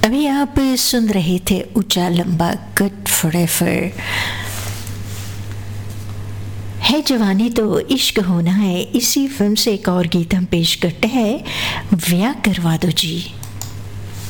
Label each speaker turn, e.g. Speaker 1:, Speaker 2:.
Speaker 1: अभी आप सुन रहे थे ऊंचा लंबा गुड फॉरएवर। है जवानी तो इश्क होना है, इसी फिल्म से एक और गीत हम पेश करते हैं, व्याह करवा दो जी।